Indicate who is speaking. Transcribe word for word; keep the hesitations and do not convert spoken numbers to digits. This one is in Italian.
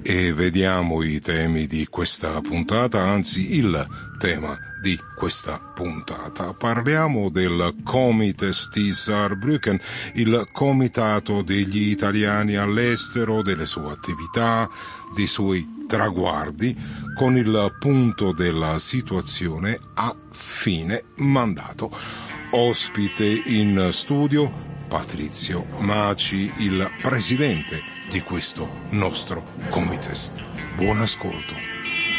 Speaker 1: E vediamo i temi di questa puntata, anzi il tema di questa puntata. Parliamo del Comites di Saarbrücken, il comitato degli italiani all'estero, delle sue attività, dei suoi traguardi, con il punto della situazione a fine mandato. Ospite in studio Patrizio Maci, il presidente di questo nostro Comites. Buon ascolto.